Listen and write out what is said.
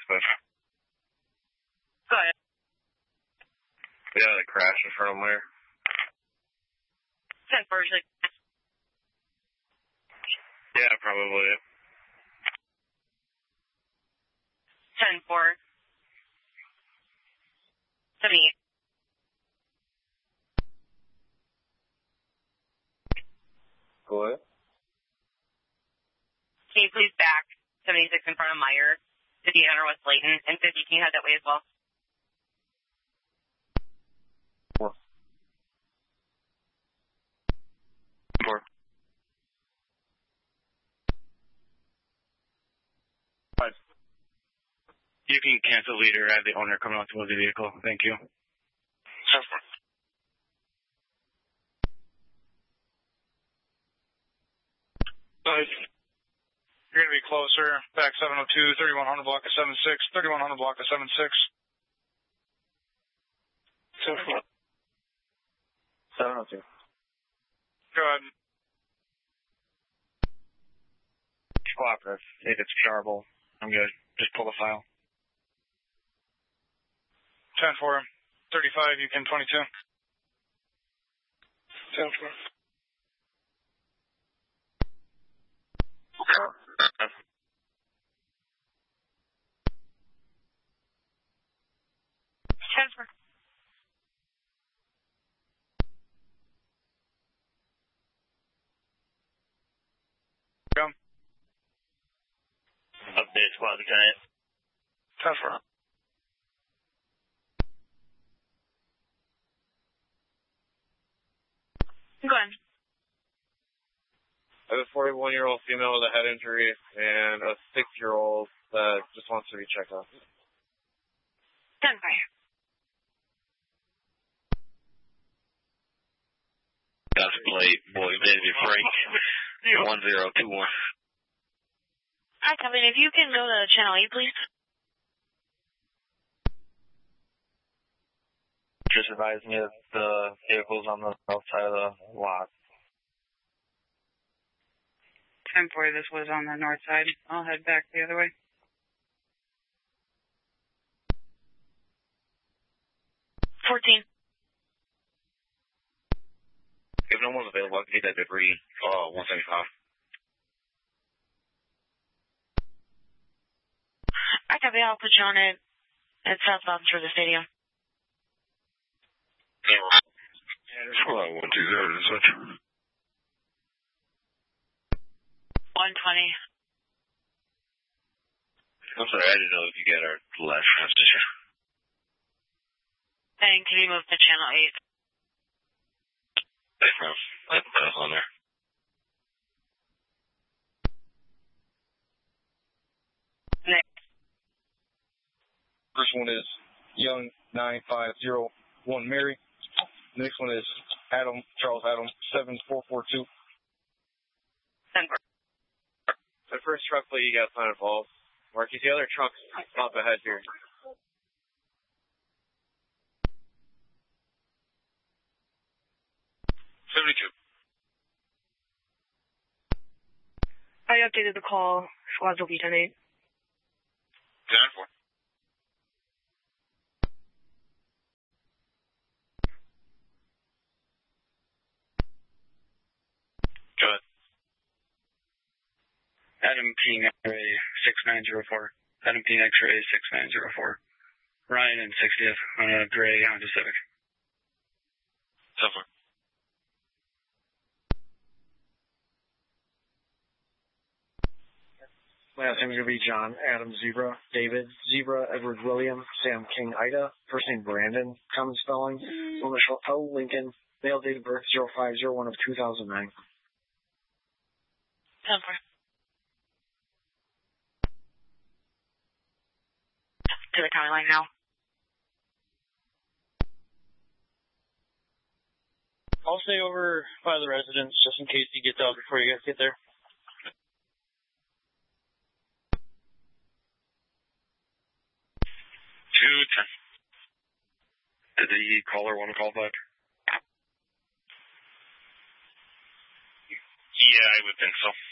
Go ahead. Yeah, the crash in front of Meyer. 10-4, usually. Yeah, probably. 10-4. 78. Go ahead. Can you please back 76 in front of Meyer to the enter West Layton? And 50, can you head that way as well? 4. 4. 5. You can cancel leader. I have the owner coming out to move the vehicle. Thank you. 10-4. You're going to be closer. Back 702, 3100 block of 76, 3100 block of 76. 10-4. 702. Go ahead. Cooperative. If it's charable, I'm good. Just pull the file. 10-4. 35, you can 22. 10-4. 10-4. Go. Update squad lieutenant. 10-4. Go ahead. I have a 41-year-old female with a head injury and a 6-year-old that just wants to be checked out. 10-5. That's plate, boy, baby, Frank. 1021. Hi, Kevin. If you can go to Channel 8, please. Just advise me that the vehicle's on the south side of the lot. 10-4, this was on the north side. I'll head back the other way. 14. If no one's available, I can get that debris. 175. I copy. I'll put you on it at southbound through the stadium. 120 and such. 120. I'm sorry, I didn't know if you got our last transmission. And can you move to Channel 8? Thanks, man. That's on there. Next. First one is Young 9501 Mary. Next one is Charles Adam 7442. 10-4. The first truck plate you got sign involved. Marcus, the other truck's up ahead here. I updated the call. Squads will be 10-8. 10-4. Go ahead. Adam King, X-ray 6904. Adam King, X-ray 6904. Ryan and 60th on a gray Honda Civic. 10-4. Last name is going to be John, Adam Zebra, David Zebra, Edward William, Sam King Ida, first name Brandon, common spelling, initial O Lincoln, male date of birth 0501 of 2009. 10-4. To the county line now. I'll stay over by the residence just in case he gets out before you guys get there. 210. Did the caller want to call back? Yeah, I would think so.